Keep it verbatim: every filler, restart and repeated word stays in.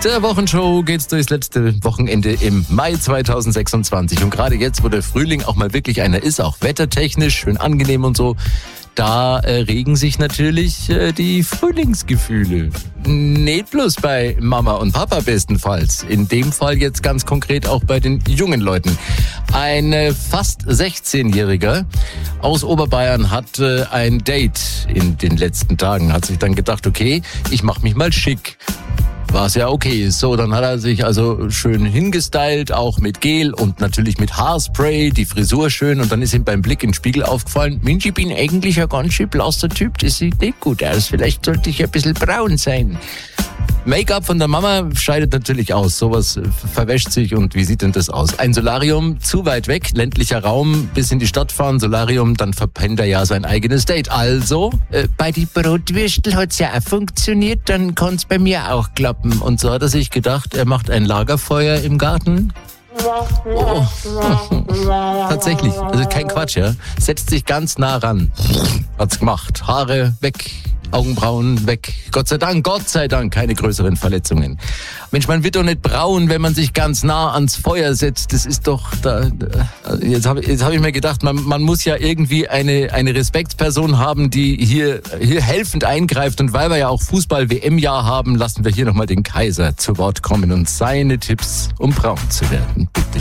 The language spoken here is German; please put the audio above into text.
der Wochenshow geht's durchs letzte Wochenende im Mai zweitausendsechsundzwanzig. Und gerade jetzt, wo der Frühling auch mal wirklich einer ist, auch wettertechnisch, schön angenehm und so, da äh, regen sich natürlich äh, die Frühlingsgefühle. Nicht bloß bei Mama und Papa bestenfalls. In dem Fall jetzt ganz konkret auch bei den jungen Leuten. Ein äh, fast sechzehnjähriger aus Oberbayern hat äh, ein Date in den letzten Tagen. Hat sich dann gedacht, okay, ich mach mich mal schick. War es ja okay. So, dann hat er sich also schön hingestylt, auch mit Gel und natürlich mit Haarspray, die Frisur schön. Und dann ist ihm beim Blick in den Spiegel aufgefallen, Mensch, ich bin eigentlich ein ganz schön blasser Typ, das sieht nicht gut aus. Vielleicht sollte ich ein bisschen braun sein. Make-up von der Mama scheidet natürlich aus. Sowas verwäscht sich. Und wie sieht denn das aus? Ein Solarium zu weit weg, ländlicher Raum, bis in die Stadt fahren, Solarium, dann verpennt er ja sein eigenes Date. Also, äh, bei die Brotwürstel hat's ja auch funktioniert, dann kann's bei mir auch klappen. Und so hat er sich gedacht, er macht ein Lagerfeuer im Garten. Oh. Tatsächlich, also kein Quatsch, ja. Setzt sich ganz nah ran. Hat's gemacht. Haare weg. Augenbrauen weg. Gott sei Dank, Gott sei Dank, keine größeren Verletzungen. Mensch, man wird doch nicht braun, wenn man sich ganz nah ans Feuer setzt. Das ist doch, da, da jetzt habe jetzt hab ich mir gedacht, man, man muss ja irgendwie eine, eine Respektsperson haben, die hier, hier helfend eingreift. Und weil wir ja auch Fußball-W M-Jahr haben, lassen wir hier nochmal den Kaiser zu Wort kommen und seine Tipps, um braun zu werden. Bitte